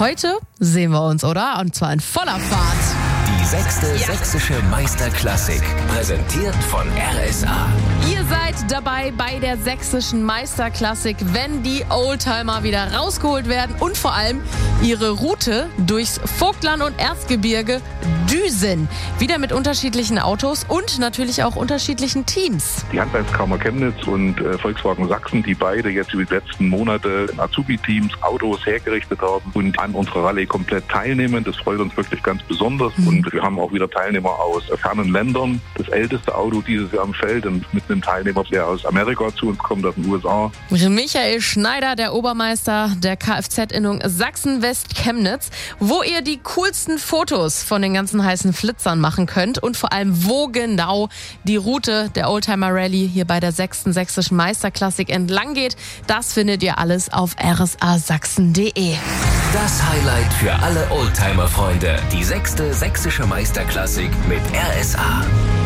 heute sehen wir uns, oder? Und zwar in voller Fahrt. Die 6. Sächsische Meisterklassik, präsentiert von RSA. Ihr seid dabei bei der Sächsischen Meisterklassik, wenn die Oldtimer wieder rausgeholt werden und vor allem ihre Route durchs Vogtland und Erzgebirge düsen. Wieder mit unterschiedlichen Autos und natürlich auch unterschiedlichen Teams. Die Handwerkskammer Chemnitz und Volkswagen Sachsen, die beide jetzt über die letzten Monate Azubi-Teams Autos hergerichtet haben und an unserer Rallye komplett teilnehmen. Das freut uns wirklich ganz besonders. Und wir haben auch wieder Teilnehmer aus fernen Ländern. Das älteste Auto dieses Jahr am Feld und mit einem Teilnehmer, der aus Amerika zu uns kommt, aus den USA. Michael Schneider, der Obermeister der Kfz-Innung Sachsen-West-Chemnitz, wo ihr die coolsten Fotos von den ganzen heißen Flitzern machen könnt und vor allem, wo genau die Route der Oldtimer Rallye hier bei der 6. Sächsischen Meisterklassik entlang geht. Das findet ihr alles auf rsasachsen.de. Das Highlight für alle Oldtimer-Freunde. Die 6. Sächsische Meisterklassik mit RSA.